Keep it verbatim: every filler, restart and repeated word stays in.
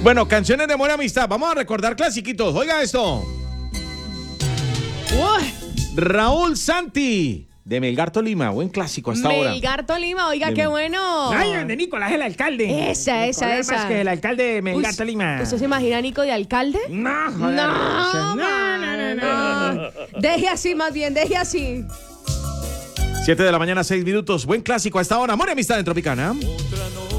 Bueno, canciones de amor y amistad. Vamos a recordar clasiquitos. Oiga esto. Uy. Raúl Santi, de Melgar Tolima. Buen clásico hasta ahora. Melgar Tolima, oiga, De qué Mel- bueno. Ay, de Nicolás, el alcalde. Esa, esa, Nicolás esa. Vázquez, el alcalde de Melgar Uy, Tolima. ¿Usted se imagina a Nico de alcalde? No, No, joder. no, no, no, no, no. Deje así, más bien, deje así. Siete de la mañana, seis minutos. Buen clásico a esta hora. Amor y amistad en Tropicana. Otra noche